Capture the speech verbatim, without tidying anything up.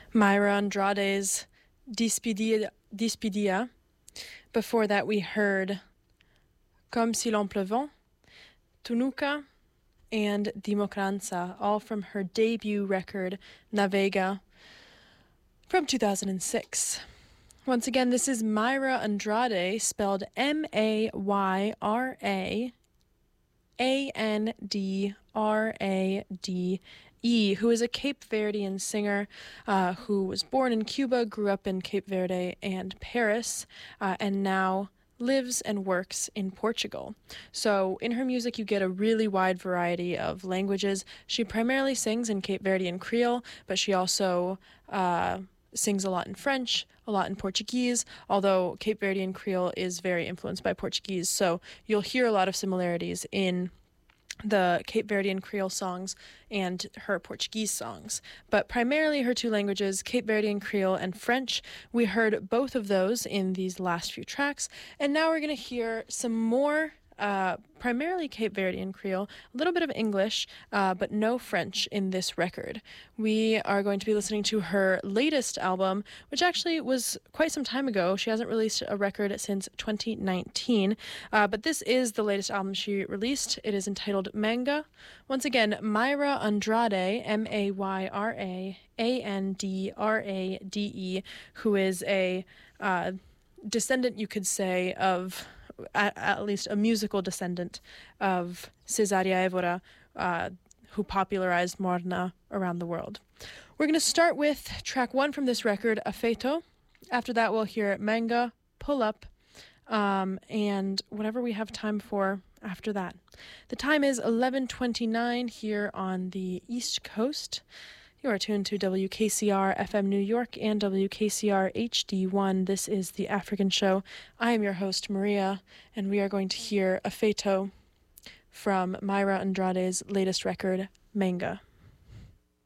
Myra Andrade's Despedida. Despedida. Before that, we heard Comme si l'on pleuvait, Tunuka, and Democranza, all from her debut record, Navega, from two thousand six. Once again, this is Myra Andrade, spelled M A Y R A A N D R A D E, who is a Cape Verdean singer uh, who was born in Cuba, grew up in Cape Verde and Paris, uh, and now lives and works in Portugal. So in her music, you get a really wide variety of languages. She primarily sings in Cape Verdean Creole, but she also uh, sings a lot in French, a lot in Portuguese, although Cape Verdean Creole is very influenced by Portuguese. So you'll hear a lot of similarities in the Cape Verdean Creole songs and her Portuguese songs. But primarily her two languages, Cape Verdean Creole and French. We heard both of those in these last few tracks, and now we're going to hear some more Uh, primarily Cape Verdean Creole, a little bit of English, uh, but no French in this record. We are going to be listening to her latest album, which actually was quite some time ago. She hasn't released a record since twenty nineteen, uh, but this is the latest album she released. It is entitled Manga. Once again, Myra Andrade, M A Y R A A N D R A D E, who is a uh, descendant, you could say, of At, at least a musical descendant of Cesaria Évora, uh, who popularized Morna around the world. We're going to start with track one from this record, Afeto. After that, we'll hear Manga, Pull Up, um, and whatever we have time for after that. The time is eleven twenty-nine here on the East Coast. You are tuned to W K C R F M New York and W K C R H D one. This is The African Show. I am your host, Maria, and we are going to hear Afeto from Myra Andrade's latest record, Manga.